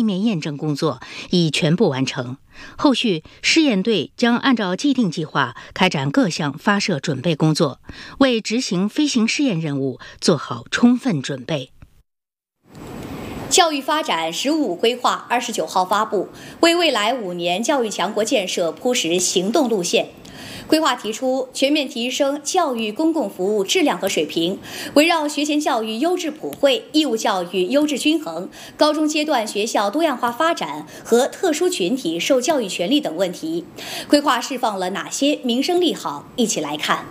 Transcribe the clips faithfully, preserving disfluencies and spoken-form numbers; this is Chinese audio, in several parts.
地面验证工作已全部完成。后续试验队将按照既定计划开展各项发射准备工作，为执行飞行试验任务做好充分准备。 教育发展“十五”规划二十九号发布，为未来五年教育强国建设铺实行动路线。规划提出全面提升教育公共服务质量和水平，围绕学前教育优质普惠、义务教育优质均衡、高中阶段学校多样化发展和特殊群体受教育权利等问题，规划释放了哪些民生利好？一起来看。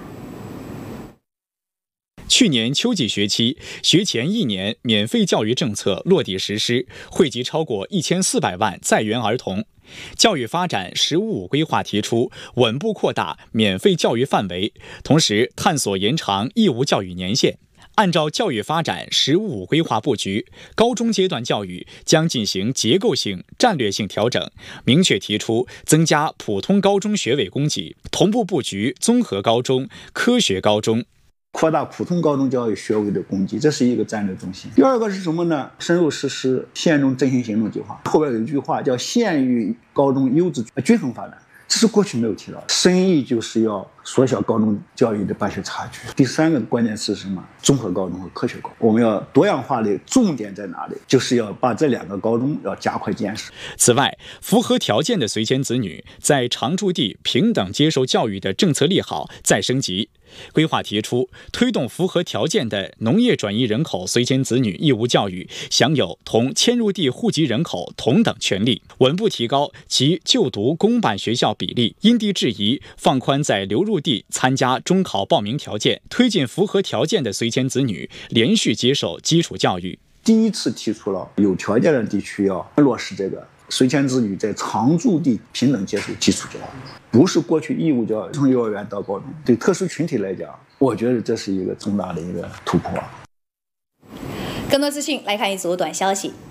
去年秋季学期，学前一年免费教育政策落地实施，惠及超过一千四百万在园儿童。教育发展“十五”规划提出，稳步扩大免费教育范围，同时探索延长义务教育年限。按照教育发展“十五”规划布局，高中阶段教育将进行结构性、战略性调整，明确提出增加普通高中学位供给，同步布局综合高中、科学高中。 扩大普通高中教育学位的供给，这是一个战略重心。第二个是什么呢？深入实施县中振兴行动计划，后边有一句话叫县域高中优质均衡发展，这是过去没有提到的。深意就是要缩小高中教育的办学差距。第三个关键词是什么？综合高中和科学高中，我们要多样化的重点在哪里？就是要把这两个高中要加快建设。 此外，符合条件的随迁子女在常住地平等接受教育的政策利好再升级。规划提出，推动符合条件的农业转移人口随迁子女义务教育享有同迁入地户籍人口同等权利，稳步提高其就读公办学校比例，因地制宜放宽在流入地参加中考报名条件，推进符合条件的随迁子女连续接受基础教育。 第一次提出了有条件的地区要落实这个随迁子女在常住地平等接受基础教育，不是过去义务教育从幼儿园到高中。对特殊群体来讲，我觉得这是一个重大的一个突破。 更多资讯来看一组短消息。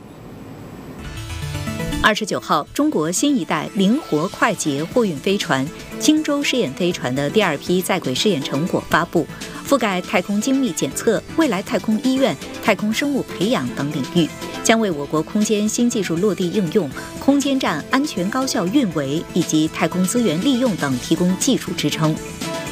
二十九号，中国新一代灵活快捷货运飞船青州试验飞船的第二批在轨试验成果发布，覆盖太空精密检测、未来太空医院、太空生物培养等领域，将为我国空间新技术落地应用、空间站安全高效运维以及太空资源利用等提供技术支撑。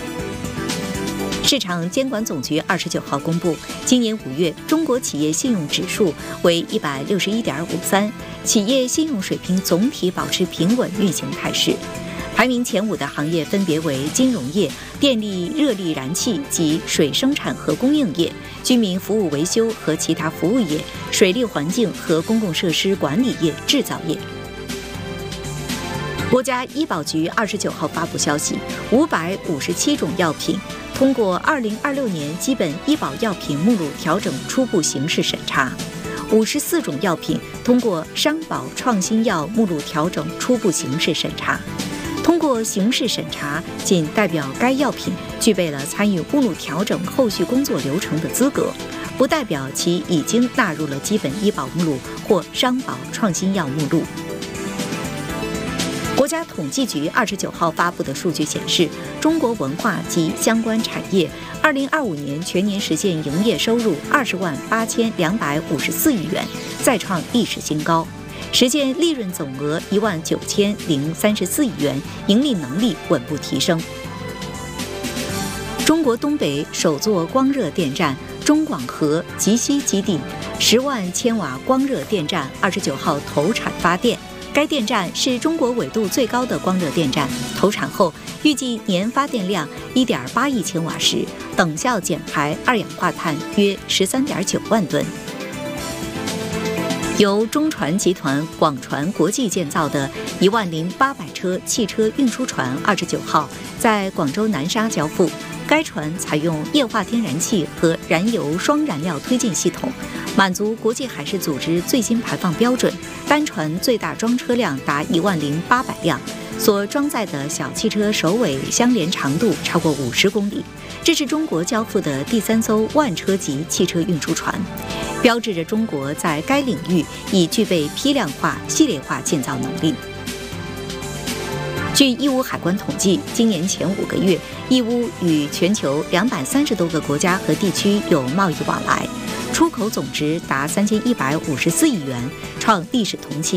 市场监管总局二十九号公布，今年五月中国企业信用指数为一百六十一点五三，企业信用水平总体保持平稳运行态势。排名前五的行业分别为金融业、电力、热力燃气及水生产和供应业、居民服务维修和其他服务业、水利环境和公共设施管理业、制造业。国家医保局二十九号发布消息，五百五十七种药品通过二零二六年基本医保药品目录调整初步形式审查，五十四种药品通过商保创新药目录调整初步形式审查。通过形式审查仅代表该药品具备了参与目录调整后续工作流程的资格，不代表其已经纳入了基本医保目录或商保创新药目录。国家统计局二十九号发布的数据显示，中国文化及相关产业二零二五年全年实现营业收入二十万八千两百五十四亿元，再创历史新高，实现利润总额一万九千零三十四亿元，盈利能力稳步提升。中国东北首座光热电站中广核集西基地十万千瓦光热电站二十九号投产发电。该电站是中国纬度最高的光热电站，投产后预计年发电量一点八亿千瓦时，等效减排二氧化碳约十三点九万吨。由中船集团广船国际建造的一万零八百车汽车运输船二十九号在广州南沙交付。该船采用液化天然气和燃油双燃料推进系统，满足国际海事组织最新排放标准。单船最大装车辆达一万零八百辆，所装载的小汽车首尾相连长度超过五十公里。这是中国交付的第三艘万车级汽车运输船，标志着中国在该领域已具备批量化、系列化建造能力。据义乌海关统计，今年前五个月，义乌与全球两百三十多个国家和地区有贸易往来，出口总值达三千一百五十四亿元，创历史同期